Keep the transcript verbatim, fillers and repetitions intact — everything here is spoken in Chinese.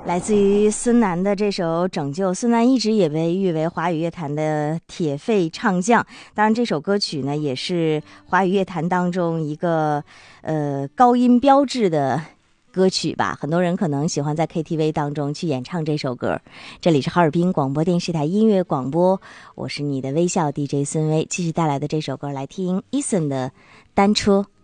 来自于孙楠的这首《拯救》，孙楠一直也被誉为华语乐坛的铁肺唱将。当然，这首歌曲呢，也是华语乐坛当中一个呃高音标志的歌曲吧。很多人可能喜欢在 K T V 当中去演唱这首歌。这里是哈尔滨广播电视台音乐广播，我是你的微笑 D J 孙薇，继续带来的这首歌来听 Eason 的《单车》。